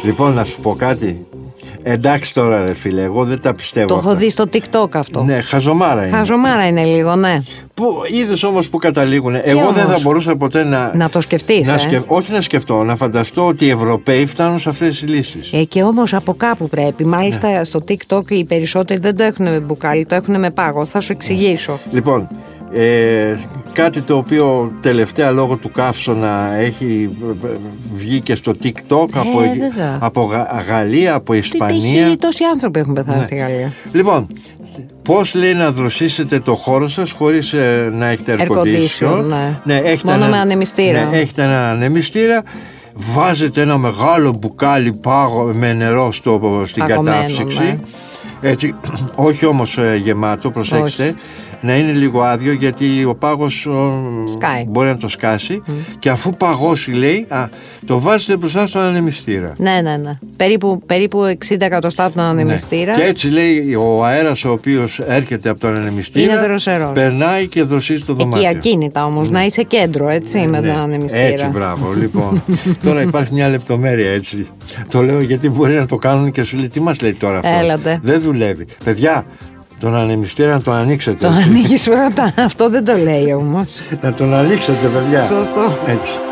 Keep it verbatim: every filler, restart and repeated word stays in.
Λοιπόν, να σου πω κάτι. Εντάξει τώρα ρε φίλε, εγώ δεν τα πιστεύω. Το έχω αυτά. δει στο TikTok αυτό. Ναι, χαζομάρα είναι. Χαζομάρα είναι λίγο, ναι. Που είδες όμως που καταλήγουν. Εγώ όμως? δεν θα μπορούσα ποτέ να. Να το σκεφτείς, να ε? σκεφ... Όχι να σκεφτώ, να φανταστώ ότι οι Ευρωπαίοι φτάνουν σε αυτές τις λύσεις. Ε, και όμως από κάπου πρέπει. Μάλιστα ναι. Στο TikTok οι περισσότεροι δεν το έχουν με μπουκάλι, το έχουν με πάγο. Θα σου εξηγήσω. Λοιπόν, ε, κάτι το οποίο τελευταία λόγω του καύσωνα έχει βγει και στο TikTok ε, από, από Γα, Γαλλία, από Ισπανία. Τι, τόσοι άνθρωποι έχουν πεθάνει ναι. στη Γαλλία. Λοιπόν, πώς λέει να δροσίσετε το χώρο σας χωρίς ε, να έχετε air condition. Ναι. Ναι, έχετε μόνο ένα, με ανεμιστήρα. Ναι, έχετε ένα ανεμιστήρα. Βάζετε ένα μεγάλο μπουκάλι πάγο με νερό στο, στην Παγωμένο, κατάψυξη. Ναι. Έτσι, όχι όμως ε, γεμάτο, προσέξτε. Όχι. Να είναι λίγο άδειο, γιατί ο πάγος Σκάει. μπορεί να το σκάσει. Mm. Και αφού παγώσει, λέει, α, το βάζετε μπροστά στον ανεμιστήρα. Ναι, ναι, ναι. Περίπου, περίπου εξήντα εκατοστά από τον ανεμιστήρα. Ναι. Και έτσι, λέει, ο αέρας ο οποίος έρχεται από τον ανεμιστήρα είναι δροσερός. Περνάει και δροσίζει το δωμάτιο. Εκεί ακίνητα όμως, mm. να είσαι κέντρο, έτσι, ναι, με τον ανεμιστήρα. Έτσι, μπράβο. Λοιπόν, τώρα υπάρχει μια λεπτομέρεια, έτσι. Το λέω γιατί μπορεί να το κάνουν και σου λέει, τι μας λέει τώρα αυτό. Έλατε. Δεν δουλεύει. Παιδιά, τον ανεμιστήρα να τον ανοίξετε. Τον ανοίγεις πρώτα. Αυτό δεν το λέει όμως. Να τον ανοίξετε, παιδιά. Σωστό. Έτσι.